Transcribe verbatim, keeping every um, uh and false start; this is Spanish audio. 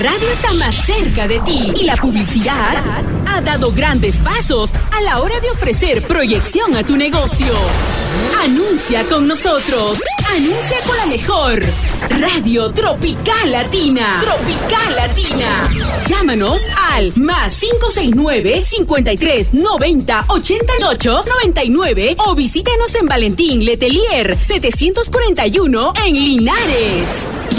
radio está más cerca de ti y la publicidad ha dado grandes pasos a la hora de ofrecer proyección a tu negocio. Anuncia con nosotros. Anuncia con la mejor Radio Tropical Latina. Tropical Latina. Llámanos al más cinco seis nueve, cincuenta y tres, noventa, ochenta y ocho, noventa y nueve o visítenos en Valentín Letelier setecientos cuarenta y uno en Linares.